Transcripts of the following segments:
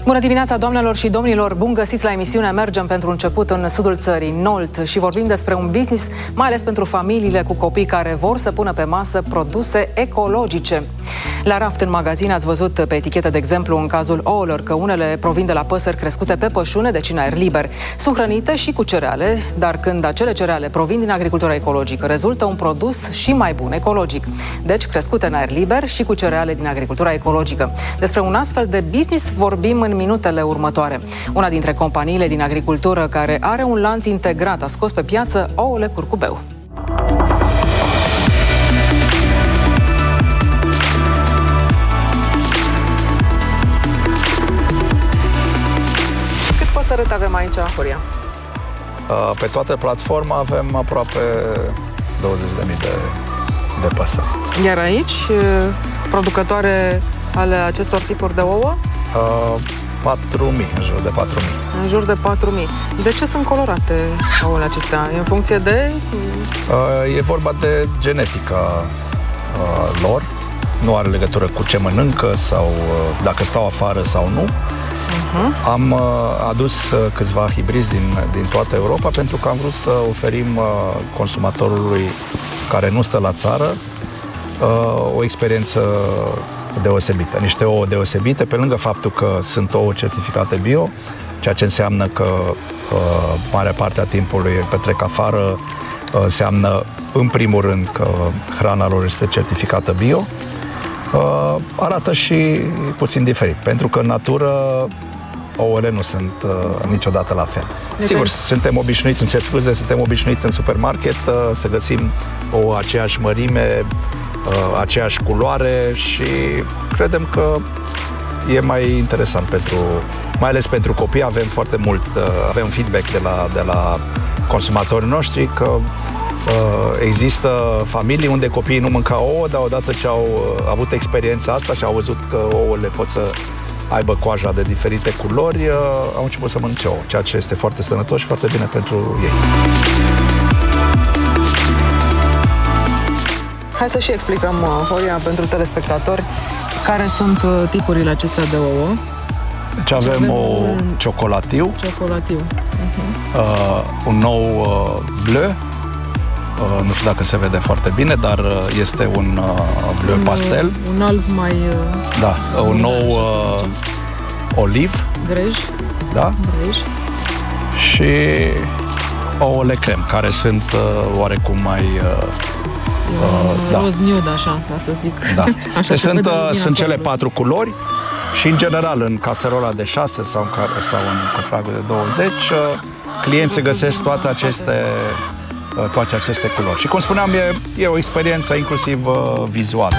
Bună dimineața, doamnelor și domnilor! Bun găsiți la emisiunea Mergem pentru început în sudul țării, Nolt, și vorbim despre un business, mai ales pentru familiile cu copii care vor să pună pe masă produse ecologice. La raft în magazin ați văzut pe etichetă, de exemplu, în cazul ouălor, că unele provin de la păsări crescute pe pășune, deci în aer liber. Sunt hrănite și cu cereale, dar când acele cereale provin din agricultura ecologică, rezultă un produs și mai bun, ecologic. Deci crescute în aer liber și cu cereale din agricultura ecologică. Despre un astfel de business vorbim în minutele următoare. Una dintre companiile din agricultură care are un lanț integrat a scos pe piață ouăle curcubeu. Cât păsărăt avem aici, Horia? Pe toată platforma avem aproape 20.000 de păsări. Iar aici, producătoare ale acestor tipuri de ouă? 4.000, în jur de 4.000. În jur de 4.000. De ce sunt colorate ouăle acestea? E în funcție de? E vorba de genetica lor. Nu are legătură cu ce mănâncă sau dacă stau afară sau nu. Am adus câțiva hibrizi din toată Europa pentru că am vrut să oferim consumatorului care nu stă la țară o experiență deosebită, niște ouă deosebite, pe lângă faptul că sunt ouă certificate bio, ceea ce înseamnă că marea parte a timpului petrec afară, înseamnă în primul rând că hrana lor este certificată bio, arată și puțin diferit, pentru că în natură ouăle nu sunt niciodată la fel. Sigur, suntem obișnuiți, îmi cer scuze, suntem obișnuiți în supermarket să găsim o aceeași mărime, aceeași culoare și credem că e mai interesant mai ales pentru copii. Avem foarte mult, avem feedback de la consumatorii noștri că există familii unde copiii nu mâncau ouă, dar odată ce au avut experiența asta și au văzut că ouăle pot să aibă coaja de diferite culori, au început să mănânce ouă, ceea ce este foarte sănătos și foarte bine pentru ei. Hai să și explicăm, Horia, pentru telespectatori, care sunt tipurile acestea de ouă. Deci avem ciocolatiu. Un nou bleu. Nu știu dacă se vede foarte bine, dar este un bleu pastel. Un alb mai... Da, un nou oliv. Grej. Da. Grej. Și ouăle crem, care sunt oarecum mai... roz nude, așa, ca să zic. Da. Așa sunt cele 4 culori și, în general, în caserola de 6 sau în cofragul de 20, clienții găsesc toate aceste culori. Și, cum spuneam, e o experiență inclusiv vizuală.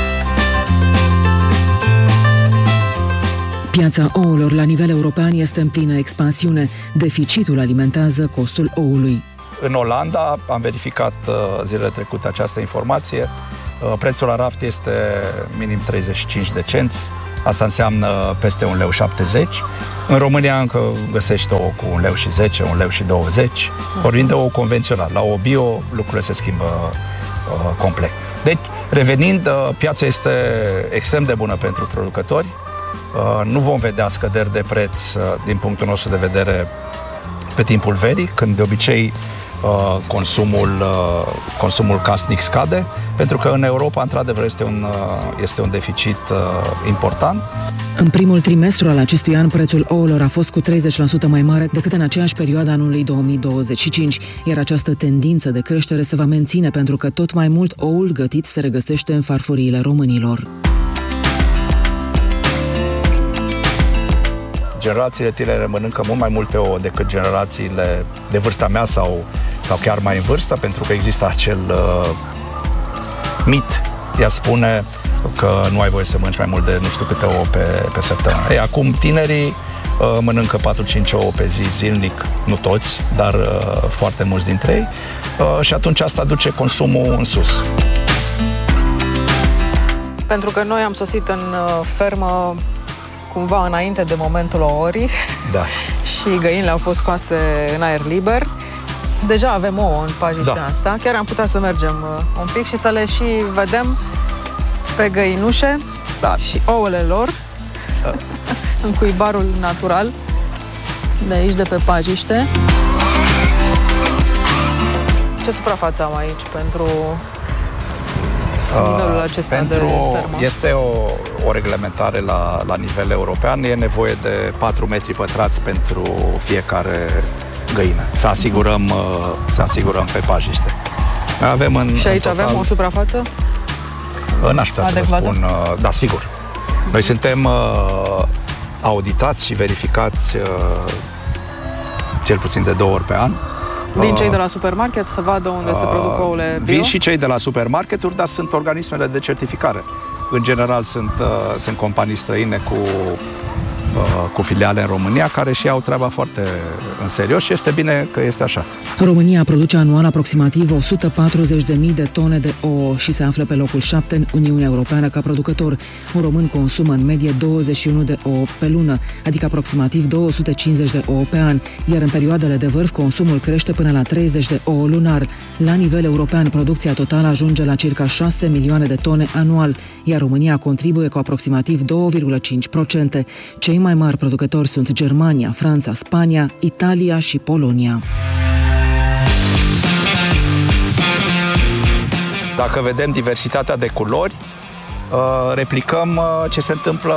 Piața ouălor la nivel european este în plină expansiune. Deficitul alimentează costul oului. În Olanda, am verificat zilele trecute această informație, prețul la raft este minim 35 de cenți, asta înseamnă peste 1,70 lei. În România încă găsești ouă cu 1,10 lei, 1,20 lei. Vorbim de ouă convențional. La ouă bio lucrurile se schimbă complet. Deci, revenind, piața este extrem de bună pentru producători. Nu vom vedea scăderi de preț din punctul nostru de vedere pe timpul verii, când de obicei consumul casnic scade, pentru că în Europa, într-adevăr, este un deficit important. În primul trimestru al acestui an, prețul ouălor a fost cu 30% mai mare decât în aceeași perioadă anului 2025, iar această tendință de creștere se va menține pentru că tot mai mult oul gătit se regăsește în farfuriile românilor. Generațiile tinere mănâncă mult mai multe ouă decât generațiile de vârsta mea sau chiar mai în vârstă, pentru că există acel mit, ea spune că nu ai voie să mănânci mai mult de nu știu câte ouă pe săptămână. Acum tinerii mănâncă 4-5 ouă pe zi zilnic, nu toți, dar foarte mulți dintre ei, și atunci asta duce consumul în sus. Pentru că noi am sosit în fermă cumva înainte de momentul ouării, da. Și găinile au fost scoase în aer liber. Deja avem ouă în pajiștea asta. Chiar am putea să mergem un pic și să le și vedem pe găinușe și ouăle lor. în cuibarul natural de aici, de pe Pajiște. Ce suprafață am aici pentru nivelul acesta de fermă? Este o reglementare la nivel european. E nevoie de 4 metri pătrați pentru fiecare găină. Să asigurăm pe Pajiște. Avem și aici avem o suprafață? N-aș putea să vă spun. Da, sigur. Noi suntem auditați și verificați cel puțin de 2 ori pe an. Vin cei de la supermarket să vadă unde se produc ouăle bio? Vin și cei de la supermarketuri, dar sunt organismele de certificare. În general sunt companii străine cu filiale în România, care și au treaba foarte în serios și este bine că este așa. România produce anual aproximativ 140.000 de tone de ouă și se află pe locul 7 în Uniunea Europeană ca producător. Un român consumă în medie 21 de ouă pe lună, adică aproximativ 250 de ouă pe an, iar în perioadele de vârf consumul crește până la 30 de ouă lunar. La nivel european, producția totală ajunge la circa 6 milioane de tone anual, iar România contribuie cu aproximativ 2,5%. Cei mai mari producători sunt Germania, Franța, Spania, Italia și Polonia. Dacă vedem diversitatea de culori, replicăm ce se întâmplă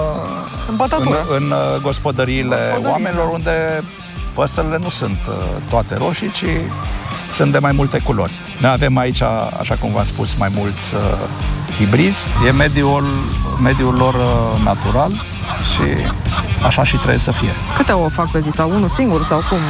în gospodăriile oamenilor, unde păsările nu sunt toate roșii, ci sunt de mai multe culori. Noi avem aici, așa cum v-am spus, mai mulți hibrizi. E mediul lor natural și așa și trebuie să fie. Câte ouă fac pe zi? Sau unul singur? Sau cum?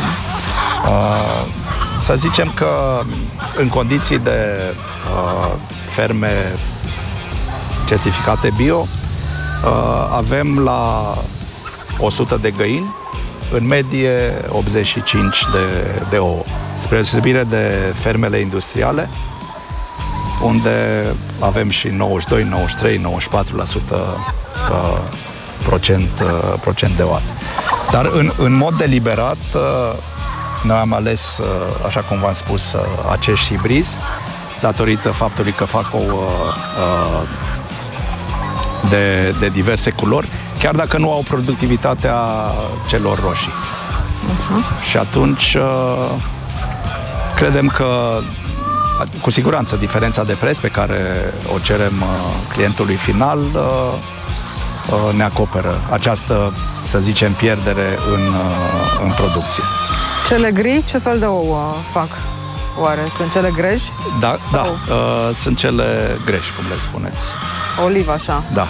Să zicem că în condiții de ferme certificate bio, avem la 100 de găini, în medie 85 de ouă. Spre deosebire de fermele industriale, unde avem și 92, 93, 94% procent de ouă. Dar în mod deliberat, noi am ales, așa cum v-am spus, acești hibrizi, datorită faptului că fac ouă de diverse culori, chiar dacă nu au productivitatea celor roșii. Și atunci credem că cu siguranță diferența de preț pe care o cerem clientului final ne acoperă această, să zicem, pierdere în producție. Cele gri, ce fel de ouă fac? Oare sunt cele greji? Da, sunt cele greji, cum le spuneți. Oliv, așa? Da.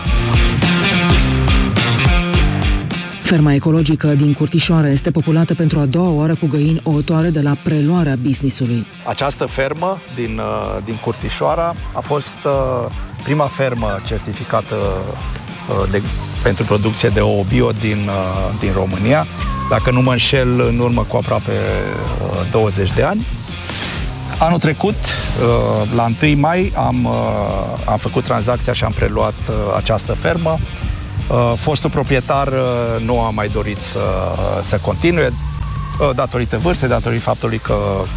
Ferma ecologică din Curtișoara este populată pentru a doua oară cu găini ouătoare de la preluarea business-ului. Această fermă din Curtișoara a fost prima fermă certificată pentru producție de ouă bio din România. Dacă nu mă înșel, în urmă cu aproape 20 de ani. Anul trecut, la 1 mai, am făcut tranzacția și am preluat această fermă. Fostul proprietar nu a mai dorit să continue, datorită vârstei, datorită faptului că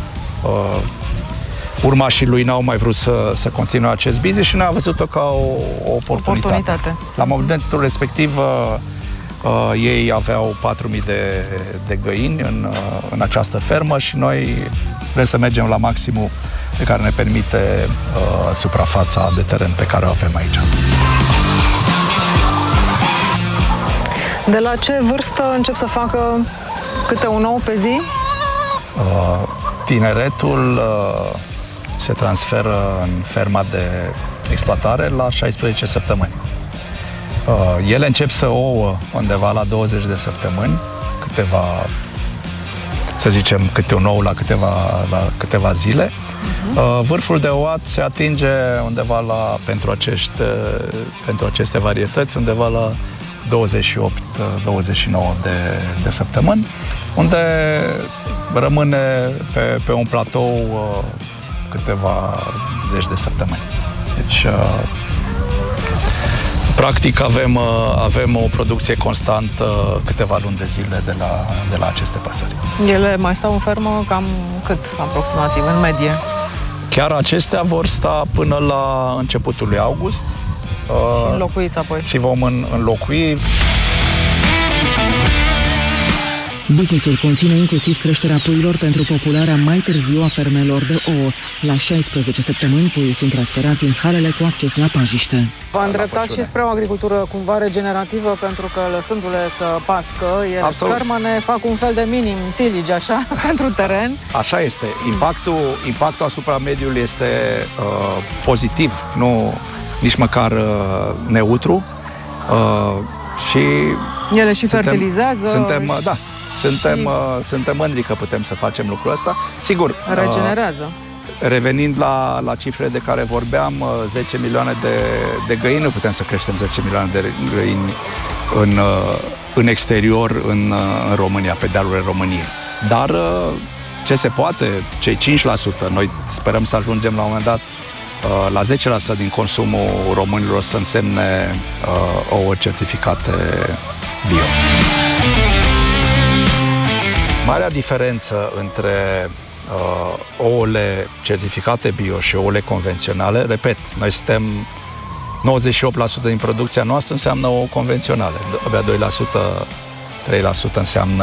urmașii lui n-au mai vrut să continue acest business și noi am văzut-o ca o oportunitate. La momentul respectiv, ei aveau 4.000 de găini în această fermă și noi vrem să mergem la maximul pe care ne permite suprafața de teren pe care o avem aici. De la ce vârstă încep să facă câte un ou pe zi? Tineretul se transferă în ferma de exploatare la 16 săptămâni. Ele încep să ouă undeva la 20 de săptămâni, să zicem, câte un ou la câteva zile. Vârful de ouat se atinge undeva pentru aceste varietăți, undeva la 28-29 de săptămâni, unde rămâne pe un platou câteva zeci de săptămâni. Deci, practic, avem o producție constantă câteva luni de zile de la aceste păsări. Ele mai stau în fermă cam cât, aproximativ, în medie? Chiar acestea vor sta până la începutul lui august. Și înlocuiți apoi. Și vom înlocui. Businessul conține inclusiv creșterea puilor pentru popularea mai târziu a fermelor de ouă. La 16 săptămâni, puii sunt transferați în halele cu acces la pajiște. Vă îndreptați și spre o agricultură cumva regenerativă, pentru că lăsându-le să pască, spermane fac un fel de minim tillage, așa, pentru teren. Așa este. Impactul asupra mediului este pozitiv, nu nici măcar neutru. Și ele și fertilizează. Suntem mândri că putem să facem lucrul ăsta. Sigur, regenerează. Revenind la cifrele de care vorbeam, 10 milioane de găini, nu putem să creștem 10 milioane de găini în exterior, în România, pe dealurile României. Dar ce se poate, cei 5%, noi sperăm să ajungem la un moment dat la 10% din consumul românilor să însemne ouă certificate bio. Marea diferență între ouăle certificate bio și ouăle convenționale, repet, noi suntem 98% din producția noastră înseamnă ouă convenționale, abia 2%, 3% înseamnă